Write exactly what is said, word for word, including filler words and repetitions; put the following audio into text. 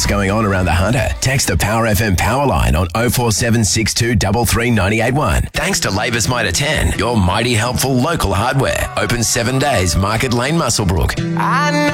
what's going on around the Hunter, text the Power F M power line on oh four seven six two three three nine eight one. Thanks to Labour's Mitre ten, your mighty helpful local hardware. Open seven days, Market Lane, Muswellbrook. I know